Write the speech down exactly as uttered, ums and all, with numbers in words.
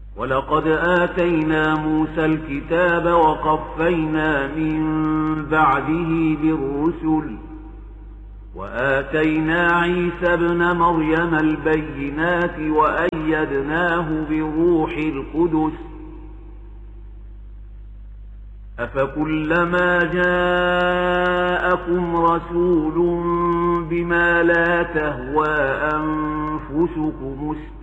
ولقد آتينا موسى الكتاب وقفينا من بعده بالرسل وآتينا عيسى ابن مريم البينات وأيدناه بروح القدس أفكلما جاءكم رسول بما لا تهوى أنفسكم